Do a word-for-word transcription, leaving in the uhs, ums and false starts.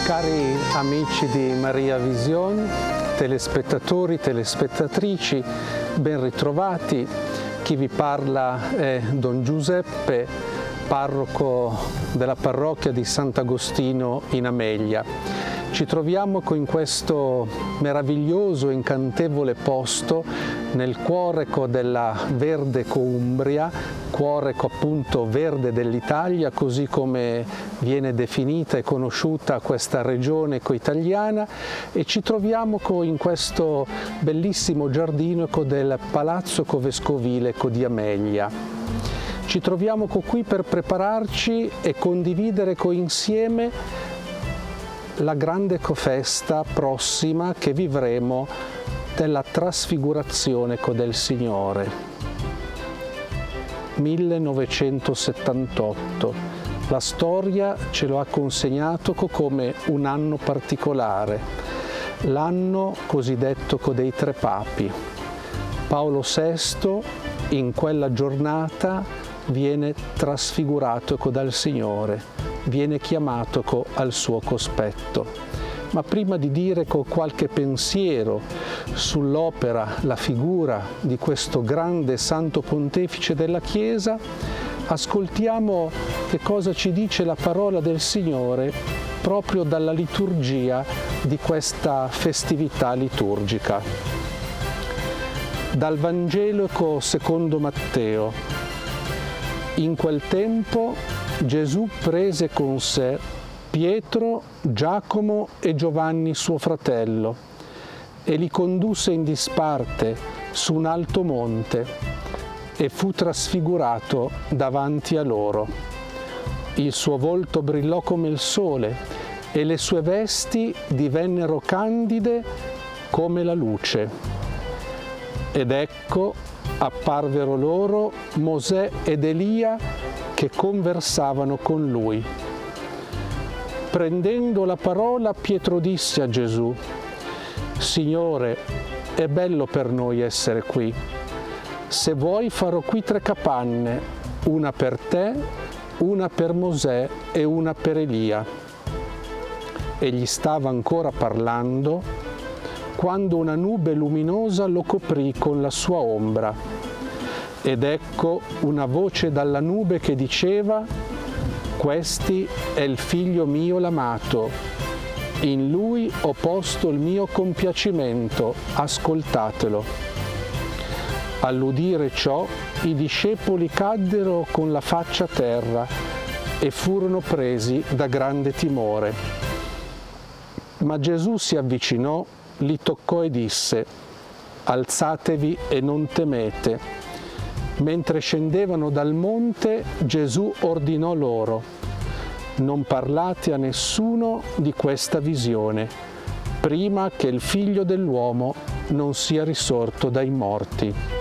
Cari amici di Maria Vision, telespettatori, telespettatrici, ben ritrovati. Chi vi parla è Don Giuseppe, parroco della parrocchia di Sant'Agostino in Amelia. Ci troviamo in questo meraviglioso e incantevole posto nel cuoreco della Verde Coumbria, cuoreco appunto verde dell'Italia, così come viene definita e conosciuta questa regione coitaliana, e ci troviamo in questo bellissimo giardino del Palazzo Covescovile di Amelia. Ci troviamo qui per prepararci e condividere insieme la grande festa prossima che vivremo della trasfigurazione del Signore. millenovecentosettantotto. La storia ce lo ha consegnato come un anno particolare, l'anno cosiddetto dei tre papi. Paolo sesto in quella giornata viene trasfigurato dal Signore, viene chiamato al suo cospetto. Ma prima di dire qualche pensiero sull'opera, la figura di questo grande Santo Pontefice della Chiesa, ascoltiamo che cosa ci dice la parola del Signore proprio dalla liturgia di questa festività liturgica. Dal Vangelo secondo Matteo. In quel tempo Gesù prese con sé Pietro, Giacomo e Giovanni suo fratello e li condusse in disparte su un alto monte e fu trasfigurato davanti a loro. Il suo volto brillò come il sole e le sue vesti divennero candide come la luce. Ed ecco apparvero loro Mosè ed Elia che conversavano con lui. Prendendo la parola, Pietro disse a Gesù: Signore, è bello per noi essere qui. Se vuoi farò qui tre capanne, una per te, una per Mosè e una per Elia. Egli stava ancora parlando quando una nube luminosa lo coprì con la sua ombra. Ed ecco una voce dalla nube che diceva: Questi è il figlio mio l'amato, in lui ho posto il mio compiacimento, ascoltatelo. All'udire ciò, i discepoli caddero con la faccia a terra e furono presi da grande timore. Ma Gesù si avvicinò, li toccò e disse: Alzatevi e non temete. Mentre scendevano dal monte, Gesù ordinò loro: non parlate a nessuno di questa visione, prima che il Figlio dell'uomo non sia risorto dai morti.